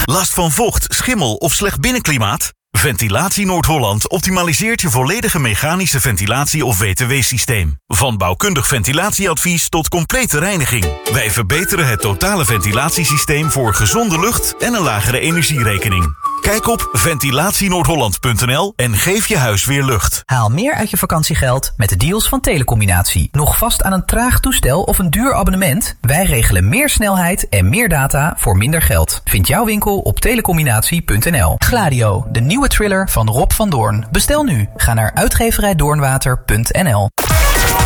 Last van vocht, schimmel of slecht binnenklimaat? Ventilatie Noord-Holland optimaliseert je volledige mechanische ventilatie- of WTW-systeem. Van bouwkundig ventilatieadvies tot complete reiniging. Wij verbeteren het totale ventilatiesysteem voor gezonde lucht en een lagere energierekening. Kijk op ventilatienoordholland.nl en geef je huis weer lucht. Haal meer uit je vakantiegeld met de deals van Telecombinatie. Nog vast aan een traag toestel of een duur abonnement? Wij regelen meer snelheid en meer data voor minder geld. Vind jouw winkel op telecombinatie.nl. Gladio, de nieuwe thriller van Rob van Doorn. Bestel nu. Ga naar uitgeverijdoornwater.nl.